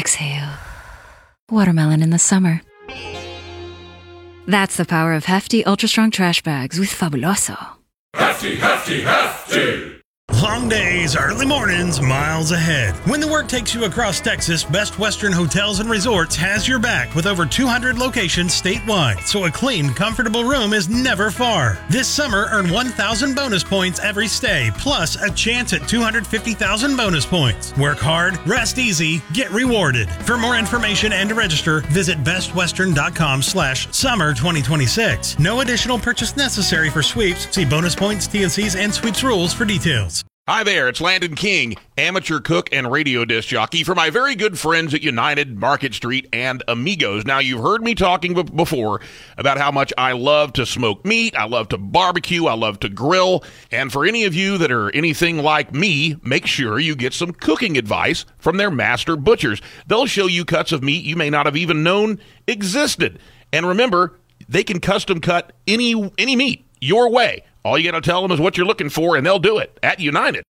exhale. Watermelon in the summer. That's the power of hefty, ultra-strong trash bags with Fabuloso. Hefty, hefty, hefty! Long days, early mornings, miles ahead. When the work takes you across Texas, Best Western Hotels and Resorts has your back with over 200 locations statewide, so a clean, comfortable room is never far. This summer, earn 1,000 bonus points every stay, plus a chance at 250,000 bonus points. Work hard, rest easy, get rewarded. For more information and to register, visit bestwestern.com/summer 2026. No additional purchase necessary for sweeps. See bonus points, T&Cs, and sweeps rules for details. Hi there, it's Landon King, amateur cook and radio disc jockey for my very good friends at United, Market Street, and Amigos. Now, you've heard me talking before about how much I love to smoke meat, I love to barbecue, I love to grill, and for any of you that are anything like me, make sure you get some cooking advice from their master butchers. They'll show you cuts of meat you may not have even known existed. And remember, they can custom cut any meat your way. All you got to tell them is what you're looking for, and they'll do it at United.